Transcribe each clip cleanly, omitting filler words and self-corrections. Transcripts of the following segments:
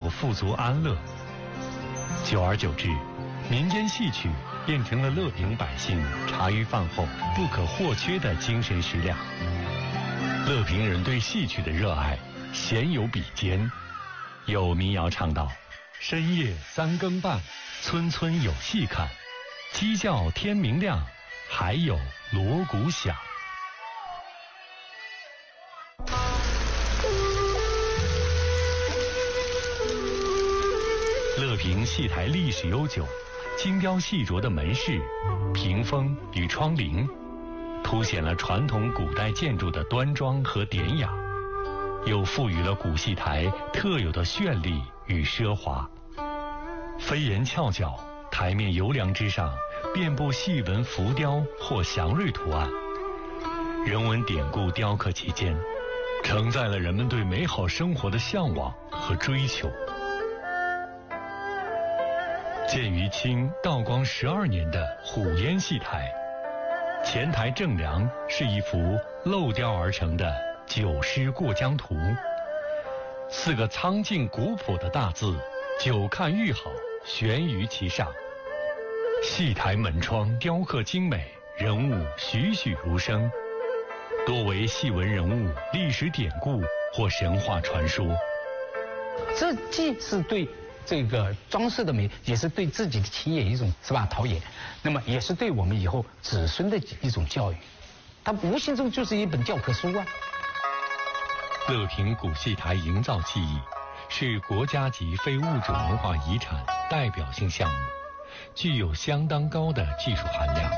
富足安乐。久而久之，民间戏曲变成了乐平百姓茶余饭后不可或缺的精神食粮。乐平人对戏曲的热爱鲜有比肩。有民谣唱道：深夜3更半，村村有戏看，鸡叫天明亮，还有锣鼓响。乐平戏台历史悠久，精雕细琢的门市、屏风与窗棂，凸显了传统古代建筑的端庄和典雅，又赋予了古戏台特有的绚丽与奢华。飞檐翘角，台面油梁之上遍布细纹浮雕或祥瑞图案，人文典故雕刻其间，承载了人们对美好生活的向往和追求。建于清道光12年的虎烟戏台，前台正梁是一幅镂雕而成的《九师过江图》，4个苍劲古朴的大字“久看愈好”悬于其上。戏台门窗雕刻精美，人物栩栩如生，多为戏文人物、历史典故或神话传说。 这既是对这个装饰的美，也是对自己的企业一种陶冶，那么也是对我们以后子孙的一种教育，它无形中就是一本教科书啊。 乐平古戏台营造技艺是国家级非物质文化遗产代表性项目，具有相当高的技术含量。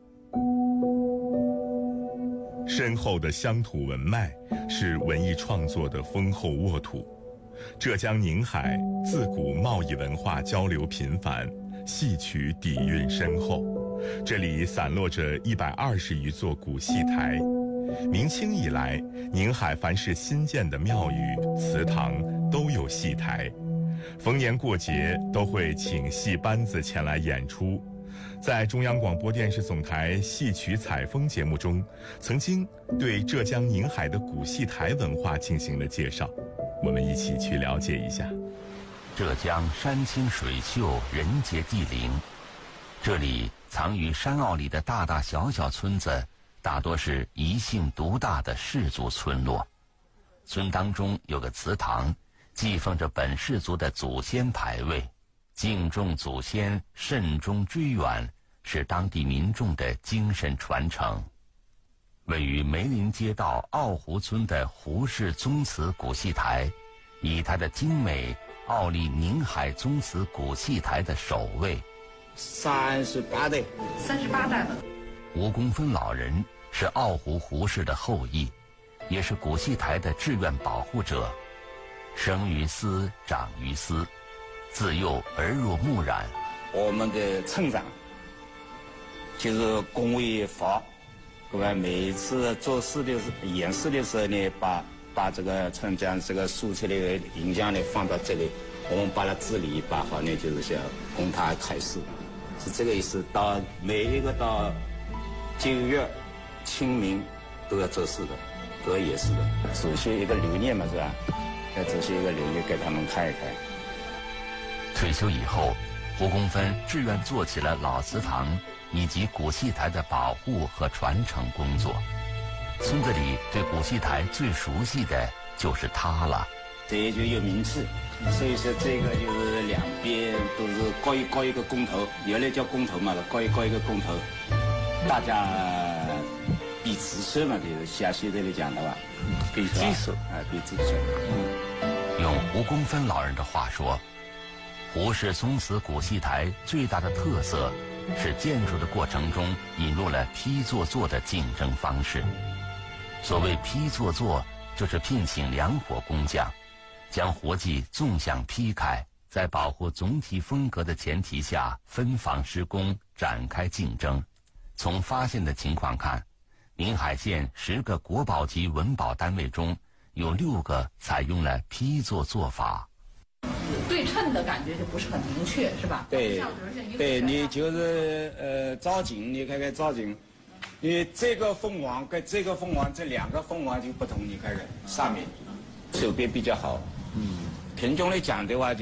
深厚的乡土文脉是文艺创作的丰厚沃土。浙江宁海自古贸易文化交流频繁，戏曲底蕴深厚，这里散落着120余座古戏台。明清以来，宁海凡是新建的庙宇、祠堂都有戏台，逢年过节都会请戏班子前来演出。在中央广播电视总台戏曲采风节目中，曾经对浙江宁海的古戏台文化进行了介绍，我们一起去了解一下。 浙江山清水秀，人杰地灵，这里藏于山坳里的大大小小村子，大多是一姓独大的氏族村落。村当中有个祠堂，祭奉着本氏族的祖先牌位，敬重祖先，慎终追远，是当地民众的精神传承。位于梅林街道奥湖村的胡氏宗祠古戏台，以它的精美傲立宁海宗祠古戏台的首位。 38代了。 吴公芬老人是奥湖胡氏的后裔，也是古戏台的志愿保护者。生于斯，长于斯，自幼耳濡目染。 我们的村长就是龚卫发，每一次做事的演示的时候呢，把这个村长这个竖起来的影像呢放到这里，我们把它治理把好呢，就是想供他开示，是这个意思。到每一个到9月清明都要做事的，都要演示的。主席一个留念嘛，是吧？要主席一个留念给他们看一看。 退休以后，胡公芬志愿做起了老祠堂以及古戏台的保护和传承工作。村子里对古戏台最熟悉的就是他了， 这也就有名气。所以说这个就是两边都是高一个工头，原来叫工头嘛，高一个工头，大家比子孙嘛，就是像现在来讲的话，比子孙比子孙。 用胡公芬老人的话说，胡氏宗祠古戏台最大的特色是建筑的过程中引入了批座座的竞争方式。所谓批座座，就是聘请2伙工匠，将活计纵向劈开，在保护总体风格的前提下分房施工，展开竞争。从发现的情况看，宁海县10个国宝级文保单位中有6个采用了批座做法。 对称的感觉就不是很明确，是吧？ 对，你就是造景，你看看造景，你这个凤凰跟这个凤凰，这2个凤凰就不同，你看看上面手边比较好。平均来讲的话。